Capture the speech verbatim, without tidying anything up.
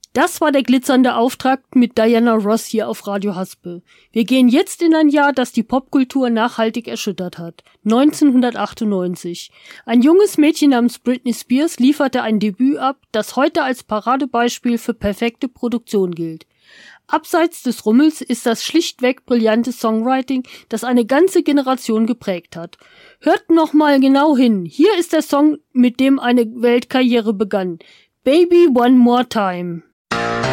Das war der glitzernde Auftakt mit Diana Ross hier auf Radio Haspe. Wir gehen jetzt in ein Jahr, das die Popkultur nachhaltig erschüttert hat. neunzehnhundertachtundneunzig. Ein junges Mädchen namens Britney Spears lieferte ein Debüt ab, das heute als Paradebeispiel für perfekte Produktion gilt. Abseits des Rummels ist das schlichtweg brillante Songwriting, das eine ganze Generation geprägt hat. Hört noch mal genau hin. Hier ist der Song, mit dem eine Weltkarriere begann. Baby One More Time.